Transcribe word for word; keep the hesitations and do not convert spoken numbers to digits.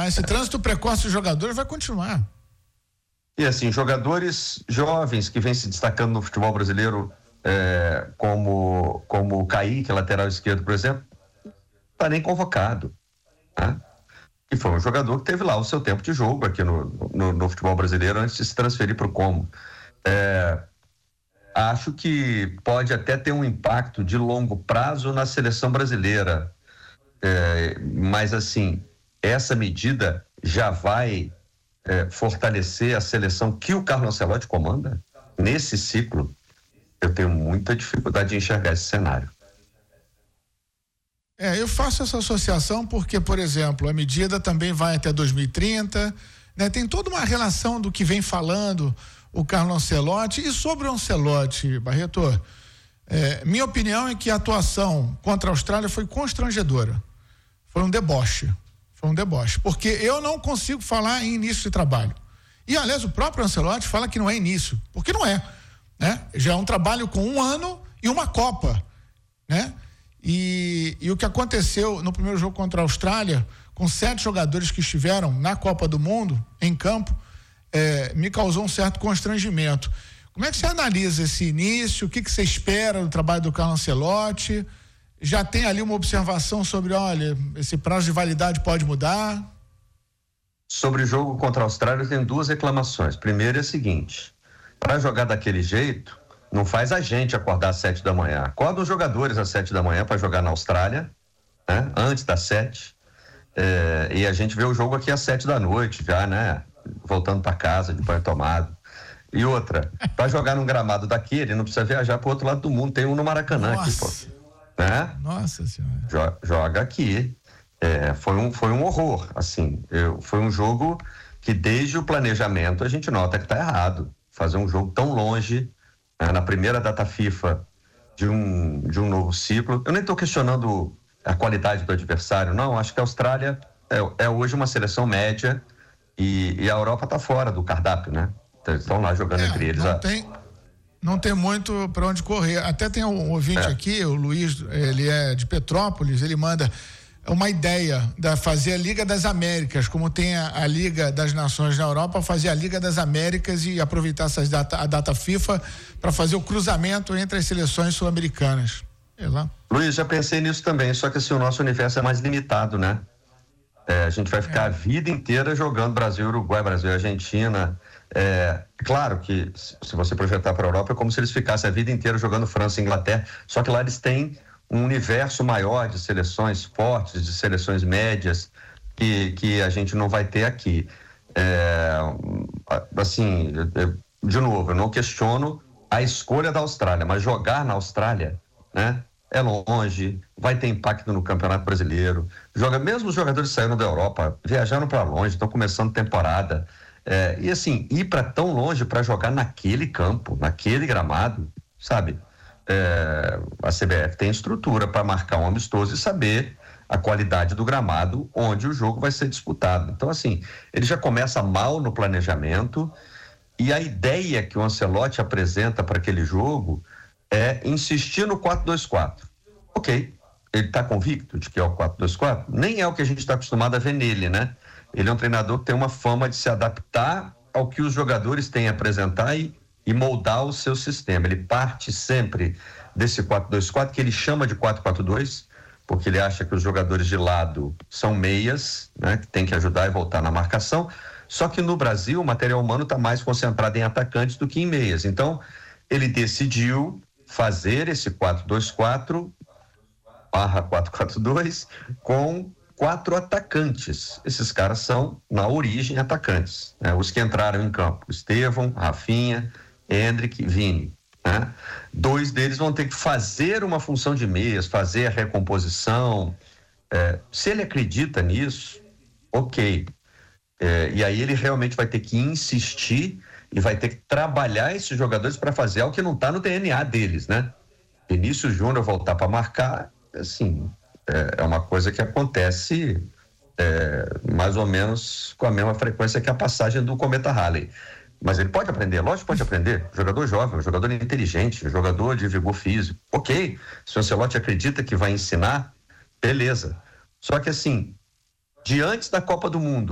continuar. Esse trânsito precoce de jogadores vai continuar. E assim, jogadores jovens que vêm se destacando no futebol brasileiro, é, como, como o Kaique, lateral esquerdo, por exemplo, não está nem convocado, né? E foi um jogador que teve lá o seu tempo de jogo aqui no, no, no futebol brasileiro antes de se transferir para o Como. É, acho que pode até ter um impacto de longo prazo na seleção brasileira, é, mas assim, essa medida já vai é, fortalecer a seleção que o Carlo Ancelotti comanda nesse ciclo. Eu tenho muita dificuldade de enxergar esse cenário. É, eu faço essa associação porque, por exemplo, a medida também vai até dois mil e trinta, né? Tem toda uma relação do que vem falando o Carlo Ancelotti. E sobre o Ancelotti, Barreto, é, minha opinião é que a atuação contra a Austrália foi constrangedora. Foi um deboche. Foi um deboche. Porque eu não consigo falar em início de trabalho. E, aliás, o próprio Ancelotti fala que não é início, porque não é, né? Já é um trabalho com um ano e uma Copa, né? E, e o que aconteceu no primeiro jogo contra a Austrália, com sete jogadores que estiveram na Copa do Mundo, em campo, é, me causou um certo constrangimento. Como é que você analisa esse início? O que, que você espera do trabalho do Carlo Ancelotti? Já tem ali uma observação sobre, olha, esse prazo de validade pode mudar? Sobre o jogo contra a Austrália, eu tenho duas reclamações. Primeiro é o seguinte: para jogar daquele jeito, não faz a gente acordar às sete da manhã. Acorda os jogadores às sete da manhã para jogar na Austrália, né? Antes das sete. É, e a gente vê o jogo aqui às sete da noite, já, né? Voltando para casa, de banho tomado. E outra, para jogar num gramado daquele, não precisa viajar para o outro lado do mundo. Tem um no Maracanã. Nossa. Aqui, pô. Né? Nossa Senhora. Joga, joga aqui. É, foi, um, foi um horror, assim. Eu, foi um jogo que desde o planejamento a gente nota que está errado. Fazer um jogo tão longe, na primeira data FIFA de um, de um novo ciclo. Eu nem estou questionando a qualidade do adversário, não. Acho que a Austrália é, é hoje uma seleção média e, e a Europa está fora do cardápio, né? Estão lá jogando é, entre eles. Não, a... tem, não tem muito para onde correr. Até tem um ouvinte é. aqui, o Luiz, ele é de Petrópolis, ele manda uma ideia de fazer a Liga das Américas, como tem a, a Liga das Nações na Europa, fazer a Liga das Américas e aproveitar essas data, a data FIFA para fazer o cruzamento entre as seleções sul-americanas. É lá. Luiz, já pensei nisso também, só que assim, o nosso universo é mais limitado, né? É, a gente vai ficar é. a vida inteira jogando Brasil, Uruguai, Brasil, Argentina. É, claro que se você projetar para a Europa é como se eles ficassem a vida inteira jogando França e Inglaterra, só que lá eles têm um universo maior de seleções fortes, de seleções médias, que, que a gente não vai ter aqui. É, assim, de novo, eu não questiono a escolha da Austrália, mas jogar na Austrália, né, é longe, vai ter impacto no Campeonato Brasileiro. Joga, mesmo os jogadores saíram da Europa, viajaram para longe, estão começando temporada. É, e assim, ir para tão longe para jogar naquele campo, naquele gramado, sabe? É, a C B F tem estrutura para marcar um amistoso e saber a qualidade do gramado onde o jogo vai ser disputado. Então, assim, ele já começa mal no planejamento e a ideia que o Ancelotti apresenta para aquele jogo é insistir no quatro dois quatro. Ok, ele está convicto de que é o quatro dois quatro? Nem é o que a gente está acostumado a ver nele, né? Ele é um treinador que tem uma fama de se adaptar ao que os jogadores têm a apresentar e e moldar o seu sistema. Ele parte sempre desse quatro dois quatro, que ele chama de quatro quatro dois, porque ele acha que os jogadores de lado são meias, né, que tem que ajudar e voltar na marcação. Só que no Brasil o material humano está mais concentrado em atacantes do que em meias. Então ele decidiu fazer esse quatro dois quatro barra quatro quatro dois com quatro atacantes. Esses caras são, na origem, atacantes, né? Os que entraram em campo: Estevão, Rafinha, Hendrick, Vini, né? Dois deles vão ter que fazer uma função de meias, fazer a recomposição. É, se ele acredita nisso, ok. É, e aí ele realmente vai ter que insistir e vai ter que trabalhar esses jogadores para fazer algo que não está no D N A deles, né? Vinícius Júnior voltar para marcar, assim, é, é uma coisa que acontece é, mais ou menos com a mesma frequência que a passagem do Cometa Halley. Mas ele pode aprender, lógico que pode aprender. Jogador jovem, jogador inteligente, jogador de vigor físico. Ok, se o Ancelotti acredita que vai ensinar, beleza. Só que assim, diante da Copa do Mundo,